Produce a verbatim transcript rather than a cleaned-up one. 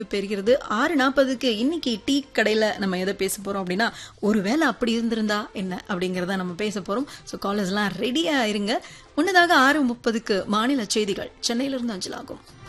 பெறுகிறது. ஆறு நாற்பதுக்கு இன்னைக்கு டீ கடையில நம்ம எதை பேச போறோம் அப்படின்னா, ஒருவேளை அப்படி இருந்திருந்தா என்ன அப்படிங்கறத நம்ம பேச போறோம். ஸோ காலர்ஸ் எல்லாம் ரெடியா இருங்க. முன்னதாக ஆறு முப்பதுக்கு மாநில செய்திகள் சென்னையிலிருந்து அஞ்சலாகும்.